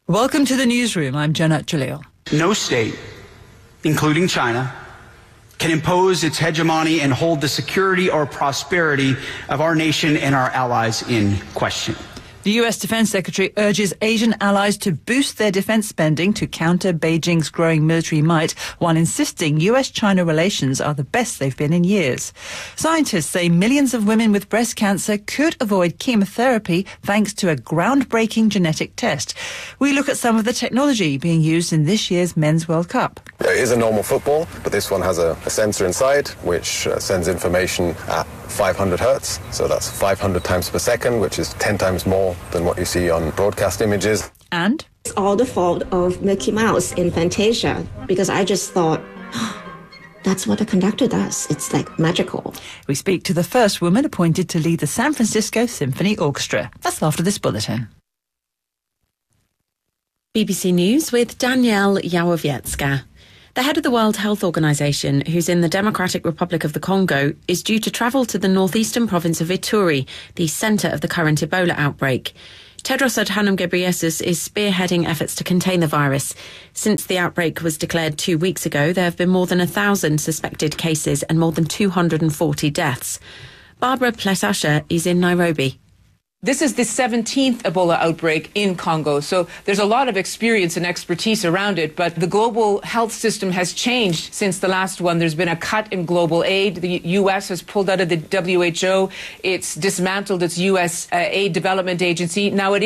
Welcome to the newsroom. I'm Janat Jalil. No state, including China, can impose its hegemony and hold the security or prosperity of our nation and our allies in question. The U.S. Defense Secretary urges Asian allies to boost their defense spending to counter Beijing's growing military might, while insisting U.S.-China relations are the best they've been in years. Scientists say millions of women with breast cancer could avoid chemotherapy thanks to a groundbreaking genetic test. We look at some of the technology being used in this year's Men's World Cup. It is a normal football, but this one has a sensor inside which sends information at 500 hertz, so that's 500 times per second, which is 10 times more than what you see on broadcast images. And it's all the fault of Mickey Mouse in Fantasia, because I just thought, that's what the conductor does. It's like magical. We speak to the first woman appointed to lead the San Francisco Symphony Orchestra. That's after this bulletin. BBC News with Danielle Yawowiecka. The head of the World Health Organization, who's in the Democratic Republic of the Congo, is due to travel to the northeastern province of Ituri, the centre of the current Ebola outbreak. Tedros Adhanom Ghebreyesus is spearheading efforts to contain the virus. Since the outbreak was declared 2 weeks ago, there have been more than 1,000 suspected cases and more than 240 deaths. Barbara Pletasha is in Nairobi. This is the 17th Ebola outbreak in Congo, so there's a lot of experience and expertise around it, but the global health system has changed since the last one. There's been a cut in global aid. The U.S. has pulled out of the WHO. It's dismantled its U.S. Aid Development Agency. Now it